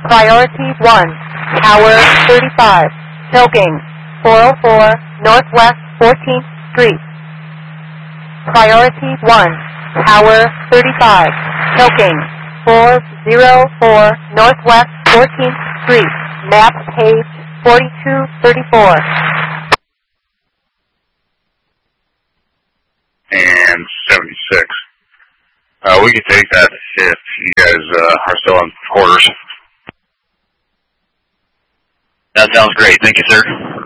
Priority 1, Tower 35, Pilking, 404 Northwest 14th Street. Priority 1, Tower 35, Pilking, 404 Northwest 14th Street, map page 4234. And 76. We can take that if you guys are still on quarters. That sounds great. Thank you, sir.